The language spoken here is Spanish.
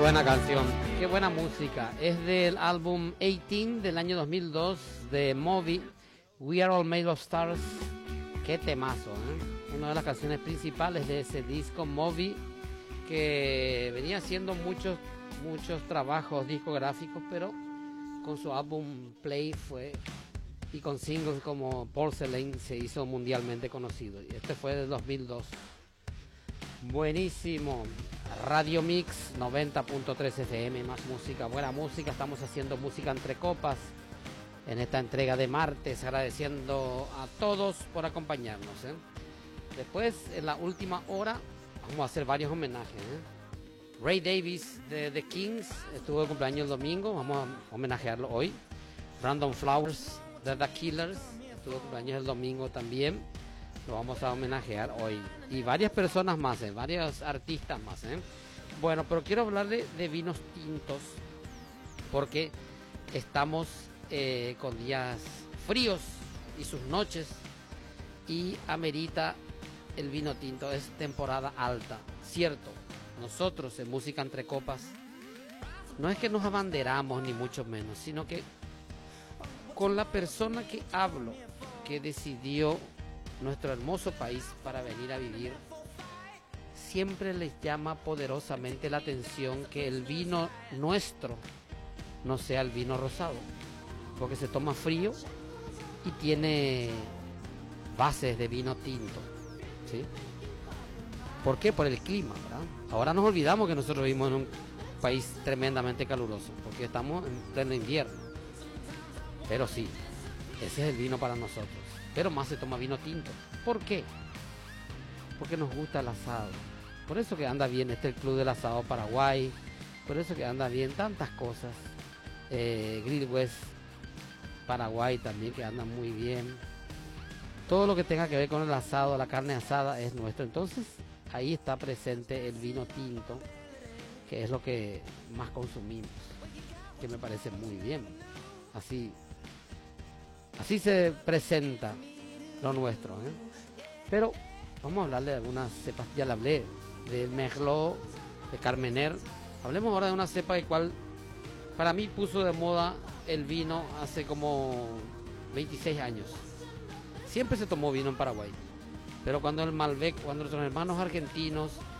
buena canción, qué buena música. Es del álbum 18 del año 2002 de Moby, We Are All Made of Stars. Qué temazo, ¿eh? Una de las canciones principales de ese disco Moby, que venía haciendo muchos trabajos discográficos, pero con su álbum Play y con singles como Porcelain se hizo mundialmente conocido. Y este fue del 2002. Buenísimo. Radio Mix 90.3 FM, más música, buena música. Estamos haciendo música entre copas en esta entrega de martes, agradeciendo a todos por acompañarnos, ¿eh? Después, en la última hora, vamos a hacer varios homenajes, ¿eh? Ray Davies de The Kings estuvo de cumpleaños el domingo, vamos a homenajearlo hoy. Brandon Flowers de The Killers estuvo de cumpleaños el domingo también, lo vamos a homenajear hoy. Y varias personas más, varios artistas más, ¿eh? Bueno, pero quiero hablarle de vinos tintos, porque estamos con días fríos y sus noches, y amerita el vino tinto, es temporada alta, cierto. Nosotros en Música Entre Copas no es que nos abanderamos ni mucho menos, sino que con la persona que hablo, que decidió nuestro hermoso país para venir a vivir, siempre les llama poderosamente la atención que el vino nuestro no sea el vino rosado, porque se toma frío y tiene bases de vino tinto, ¿sí? ¿Por qué? Por el clima, ¿verdad? Ahora nos olvidamos que nosotros vivimos en un país tremendamente caluroso, porque estamos en pleno invierno. Pero sí, ese es el vino para nosotros. Pero más se toma vino tinto. ¿Por qué? Porque nos gusta el asado. Por eso que anda bien el Club del Asado Paraguay. Por eso que anda bien tantas cosas. Grill West Paraguay también, que anda muy bien. Todo lo que tenga que ver con el asado, la carne asada, es nuestro. Entonces, ahí está presente el vino tinto, que es lo que más consumimos, que me parece muy bien. Así se presenta lo nuestro, ¿eh? Pero vamos a hablarle de algunas cepas. Ya le hablé del Merlot, de Carmener. Hablemos ahora de una cepa de cual para mí puso de moda el vino hace como 26 años. Siempre se tomó vino en Paraguay, pero cuando el Malbec, cuando nuestros hermanos argentinos